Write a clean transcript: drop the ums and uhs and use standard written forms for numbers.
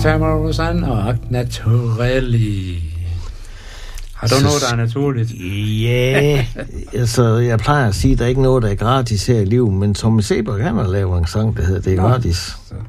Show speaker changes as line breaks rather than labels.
Tamara og Naturelli. Har du noget, der er naturligt?
Ja, altså, jeg plejer at sige, at der er ikke noget, der er gratis her i livet, men Tommy Seberg, han har lavet en sang, der hedder Det er gratis.